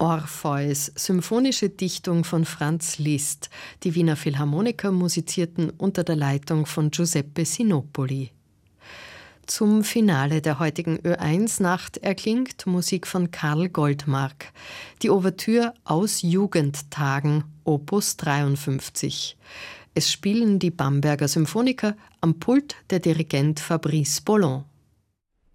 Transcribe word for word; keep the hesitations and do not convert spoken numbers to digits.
Orpheus, symphonische Dichtung von Franz Liszt. Die Wiener Philharmoniker musizierten unter der Leitung von Giuseppe Sinopoli. Zum Finale der heutigen Ö eins Nacht erklingt Musik von Karl Goldmark. Die Ouvertüre Aus Jugendtagen, Opus dreiundfünfzig. Es spielen die Bamberger Symphoniker, am Pult der Dirigent Fabrice Bollon.